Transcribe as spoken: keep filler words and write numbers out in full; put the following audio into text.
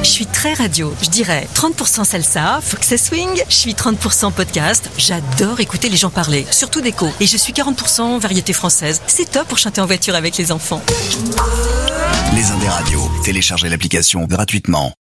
Je suis très radio, je dirais trente pour cent salsa, folk et swing. Je suis trente pour cent podcast, j'adore écouter les gens parler, surtout d'écho. Et je suis quarante pour cent variété française. C'est top pour chanter en voiture avec les enfants. Les Indes radios, téléchargez l'application gratuitement.